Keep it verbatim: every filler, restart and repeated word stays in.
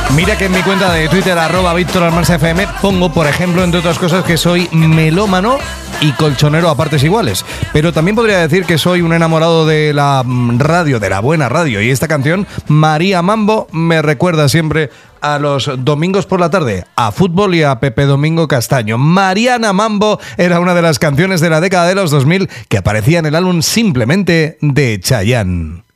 Mira que en mi cuenta de Twitter, arroba Víctor Almansa F M, pongo, por ejemplo, entre otras cosas, que soy melómano y colchonero a partes iguales. Pero también podría decir que soy un enamorado de la radio, de la buena radio. Y esta canción, María Mambo, me recuerda siempre a los domingos por la tarde, a fútbol y a Pepe Domingo Castaño. Mariana Mambo era una de las canciones de la década de los dos mil que aparecía en el álbum Simplemente de Chayanne.